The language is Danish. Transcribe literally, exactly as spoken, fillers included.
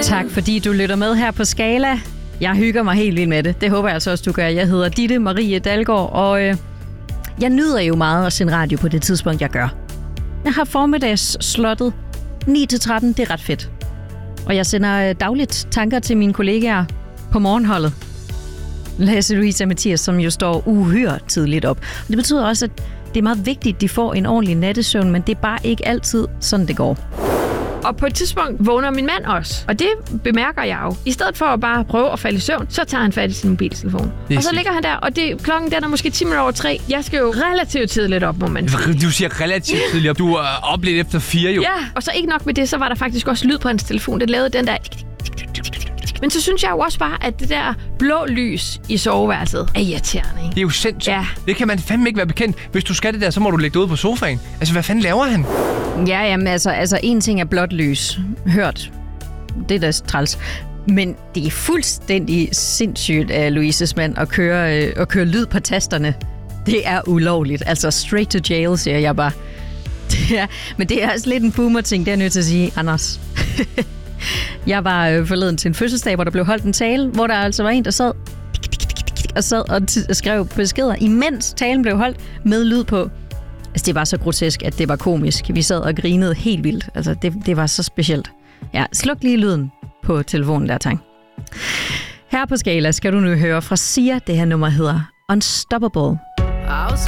Tak fordi du lytter med her på Skala. Jeg hygger mig helt vildt med det. Det håber jeg altså også, du gør. Jeg hedder Ditte Marie Dalgaard, og øh, jeg nyder jo meget at sende radio på det tidspunkt, jeg gør. Jeg har formiddagsslottet ni til tretten. Det er ret fedt. Og jeg sender øh, dagligt tanker til mine kollegaer på morgenholdet. Lasse, Louise og Mathias, som jo står uhyre tidligt op. Og det betyder også, at det er meget vigtigt, at de får en ordentlig nattesøvn, men det er bare ikke altid sådan, det går. Og på et tidspunkt vågner min mand også. Og det bemærker jeg jo. I stedet for at bare prøve at falde i søvn, så tager han fat i sin mobiltelefon. Og så ligger han der, og det, klokken den er måske ti minutter over tre. Jeg skal jo relativt tidligt op, må man sige. Du siger relativt tidligt op. Du er op lidt efter fire, jo. Ja, og så ikke nok med det, så var der faktisk også lyd på hans telefon. Det lavede den der... Men så synes jeg jo også bare, at det der blå lys i soveværelset er irriterende, ikke? Det er jo sindssygt. Ja. Det kan man fandme ikke være bekendt. Hvis du skal det der, så må du lægge det ud på sofaen. Altså, hvad fanden laver han? Ja, jamen altså, altså en ting er blåt lys. Hørt. Det er da træls. Men det er fuldstændig sindssygt af Louises mand at køre, øh, at køre lyd på tasterne. Det er ulovligt. Altså straight to jail, siger jeg bare. Det er, men det er altså lidt en boomer-ting, det er jeg nødt til at sige, Anders. Jeg var øh, forleden til en fødselsdag, hvor der blev holdt en tale, hvor der altså var en, der sad og sad og t- skrev beskeder, imens talen blev holdt med lyd på. Altså, det var så grotesk, at det var komisk. Vi sad og grinede helt vildt. Altså, det, det var så specielt. Ja, sluk lige lyden på telefonen der, Tang. Her på Skala skal du nu høre fra Sia. Det her nummer hedder Unstoppable.